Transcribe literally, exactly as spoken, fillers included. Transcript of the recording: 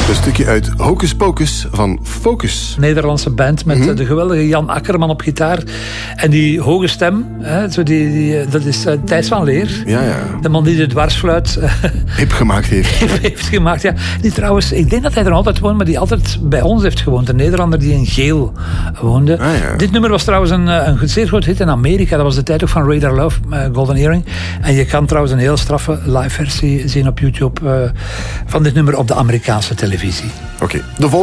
Een stukje uit Hocus Pocus van Focus. Nederlandse band met mm-hmm. de geweldige Jan Akkerman op gitaar. En die hoge stem, hè, zo die, die, dat is uh, Thijs van Leer. Ja, ja. De man die de dwarsfluit uh, hip gemaakt heeft. heeft gemaakt, ja. Die trouwens, ik denk dat hij er altijd woont, maar die altijd bij ons heeft gewoond. Een Nederlander die in Geel woonde. Ah, ja. Dit nummer was trouwens een, een zeer groot hit in Amerika. Dat was de tijd ook van Radar Love, uh, Golden Earring. En je kan trouwens een heel straffe live versie zien op YouTube uh, van dit nummer op de Amerikaanse televisie. Oké, okay. De